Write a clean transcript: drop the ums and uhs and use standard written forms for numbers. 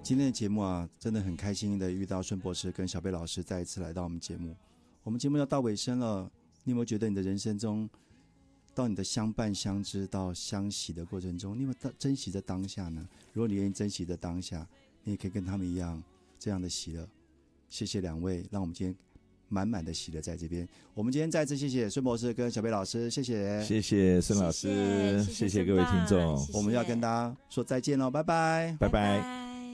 今天的节目啊，真的很开心的遇到孙博士跟小贝老师再一次来到我们节目。我们节目要到尾声了，你有没有觉得你的人生中，到你的相伴相知到相喜的过程中，你有没有珍惜着当下呢？如果你愿意珍惜着当下，你也可以跟他们一样这样的喜乐。谢谢两位，让我们今天满满的喜乐在这边。我们今天再次谢谢孙博士跟小贝老师，谢谢， 谢谢孙老师，谢谢各位听众， 我们要跟大家说再见喽，拜拜， 拜拜。